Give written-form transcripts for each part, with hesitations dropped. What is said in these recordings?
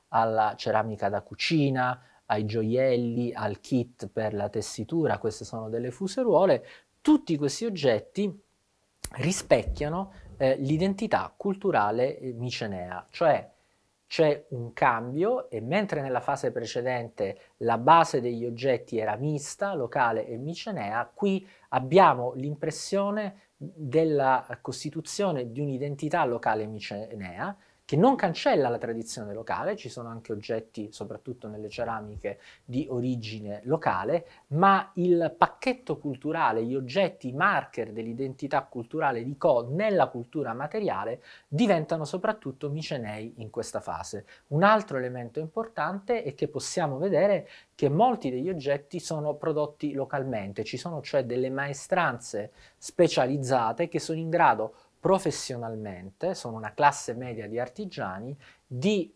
alla ceramica da cucina, ai gioielli, al kit per la tessitura, queste sono delle fuseruole. Tutti questi oggetti rispecchiano l'identità culturale micenea, cioè c'è un cambio e mentre nella fase precedente la base degli oggetti era mista, locale e micenea, qui abbiamo l'impressione della costituzione di un'identità locale micenea che non cancella la tradizione locale, ci sono anche oggetti, soprattutto nelle ceramiche, di origine locale, ma il pacchetto culturale, gli oggetti, i marker dell'identità culturale di Co nella cultura materiale diventano soprattutto micenei in questa fase. Un altro elemento importante è che possiamo vedere che molti degli oggetti sono prodotti localmente, ci sono cioè delle maestranze specializzate che sono in grado professionalmente, sono una classe media di artigiani, di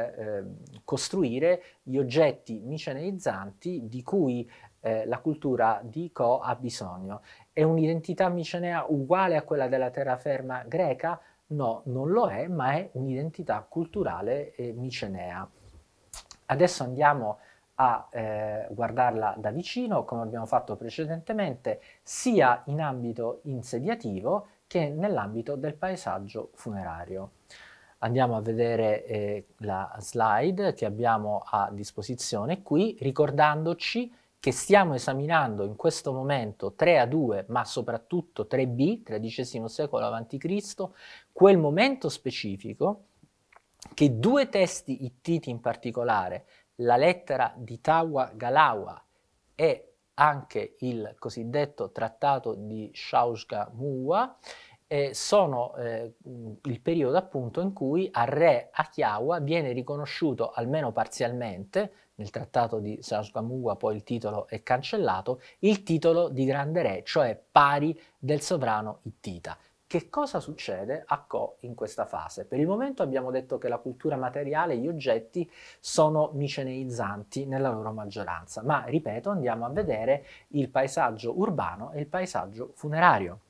costruire gli oggetti miceneizzanti di cui la cultura di Co ha bisogno. È un'identità micenea uguale a quella della terraferma greca? No, non lo è, ma è un'identità culturale micenea. Adesso andiamo a guardarla da vicino, come abbiamo fatto precedentemente, sia in ambito insediativo che nell'ambito del paesaggio funerario. Andiamo a vedere la slide che abbiamo a disposizione qui, ricordandoci che stiamo esaminando in questo momento 3A2, ma soprattutto 3B, XIII secolo a.C., quel momento specifico che due testi hittiti in particolare, la lettera di Tawa Galawa e anche il cosiddetto trattato di Shaushka Muwa, sono il periodo appunto in cui al re Akhiawa viene riconosciuto almeno parzialmente, nel trattato di Shaushka Muwa poi il titolo è cancellato, il titolo di grande re, cioè pari del sovrano ittita. Che cosa succede a Co in questa fase? Per il momento abbiamo detto che la cultura materiale, gli oggetti, sono miceneizzanti nella loro maggioranza, ma ripeto, andiamo a vedere il paesaggio urbano e il paesaggio funerario.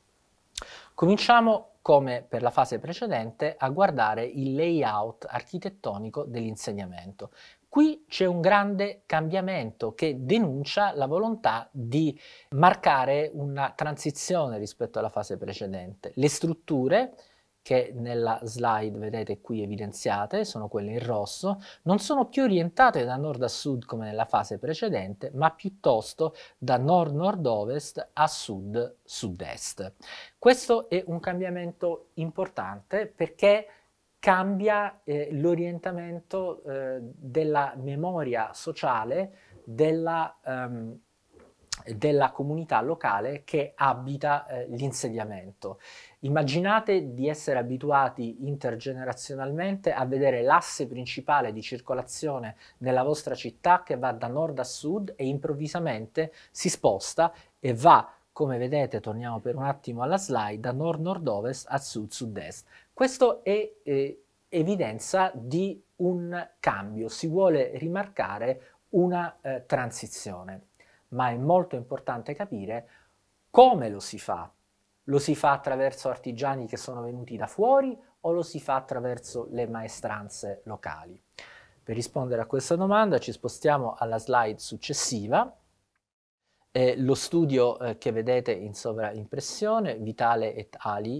Cominciamo, come per la fase precedente, a guardare il layout architettonico dell'insediamento. Qui c'è un grande cambiamento che denuncia la volontà di marcare una transizione rispetto alla fase precedente. Le strutture, che nella slide vedete qui evidenziate, sono quelle in rosso, non sono più orientate da nord a sud come nella fase precedente, ma piuttosto da nord-nord-ovest a sud-sud-est. Questo è un cambiamento importante perché cambia l'orientamento della memoria sociale della comunità locale che abita l'insediamento. Immaginate di essere abituati intergenerazionalmente a vedere l'asse principale di circolazione nella vostra città che va da nord a sud e improvvisamente si sposta e va, come vedete, torniamo per un attimo alla slide, da nord-nord-ovest a sud-sud-est. Questo è evidenza di un cambio, si vuole rimarcare una transizione, ma è molto importante capire come lo si fa. Lo si fa attraverso artigiani che sono venuti da fuori o lo si fa attraverso le maestranze locali? Per rispondere a questa domanda ci spostiamo alla slide successiva. Lo studio che vedete in sovraimpressione, Vitale et ali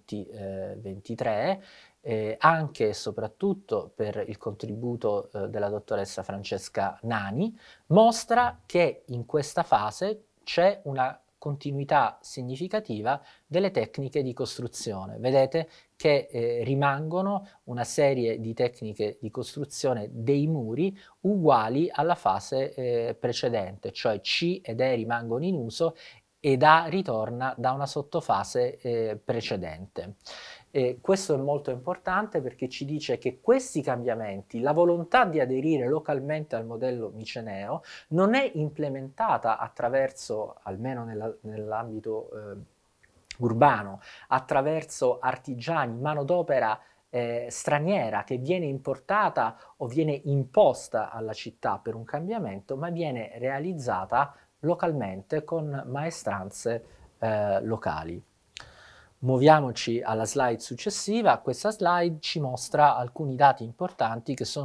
2023, anche e soprattutto per il contributo della dottoressa Francesca Nani, mostra che in questa fase c'è una continuità significativa delle tecniche di costruzione. Vedete che rimangono una serie di tecniche di costruzione dei muri uguali alla fase precedente, cioè C ed E rimangono in uso ed A ritorna da una sottofase precedente. Questo è molto importante perché ci dice che questi cambiamenti, la volontà di aderire localmente al modello miceneo, non è implementata attraverso, almeno nell'ambito urbano, attraverso artigiani, manodopera straniera che viene importata o viene imposta alla città per un cambiamento, ma viene realizzata localmente con maestranze locali. Muoviamoci alla slide successiva. Questa slide ci mostra alcuni dati importanti che sono